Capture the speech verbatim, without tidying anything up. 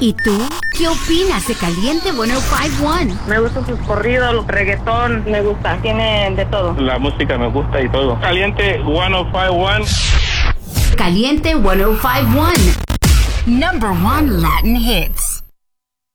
¿Y tú? ¿Qué opinas de Caliente ciento cincuenta y uno? Me gustan sus corridos, los reggaetón, me gusta, tiene de todo. La música me gusta y todo. Caliente ciento cincuenta y uno. Caliente ciento cincuenta y uno. Number one Latin hits.